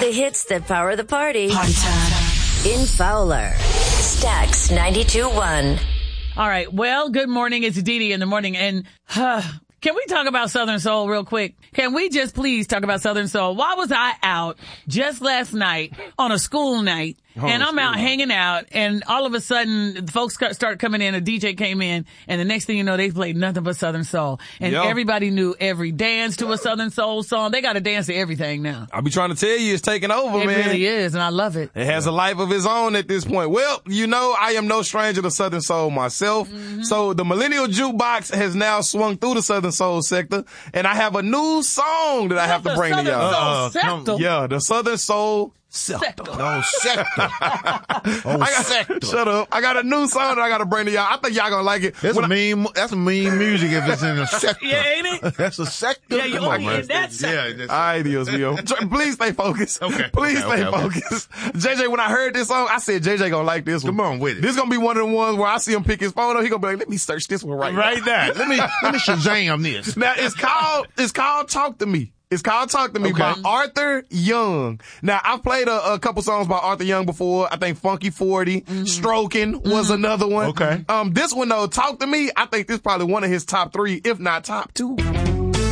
The hits that power the party. In Fowler. Stax 92.1. All right. Well, good morning. It's Dee Dee in the morning. And can we talk about Southern Soul real quick? Can we just please talk about Southern Soul? Why was I out just last night on a school night? And I'm out hanging out, and all of a sudden, folks start coming in. A DJ came in, and the next thing you know, they played nothing but Southern Soul. And everybody knew every dance to a Southern Soul song. They got to dance to everything now. I'll be trying to tell you, it's taking over, man. It really is, and I love it. It has a life of its own at this point. Well, you know, I am no stranger to Southern Soul myself. Mm-hmm. So the Millennial Jukebox has now swung through the Southern Soul sector, and I have a new song that I have to bring to y'all. The Southern Soul Sector. Oh, Sector. Sector. Shut up. I got a new song that I got to bring to y'all. I think y'all gonna like it. That's mean music if it's in a sector. Yeah, ain't it? That's a sector. Yeah, you're in that sector. Yeah, all right, Yo. Please stay focused. Okay. Please stay focused. JJ, when I heard this song, I said JJ gonna like this one. Come on with it. This gonna be one of the ones where I see him pick his phone up. He gonna be like, let me search this one right now. Let me Shazam this. Now it's called Talk to Me. It's called Talk to Me by Arthur Young. Now, I've played a couple songs by Arthur Young before. I think Funky 40, Stroking was another one. Okay. This one though, Talk to Me, I think this is probably one of his top 3, if not top 2.